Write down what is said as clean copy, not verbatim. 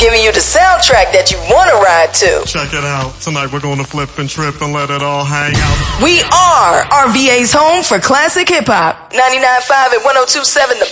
giving you the soundtrack that you want to ride to. Check it out. Tonight we're going to flip and trip and let it all hang out. We are RVA's home for classic hip-hop. 99.5 and 102.7 The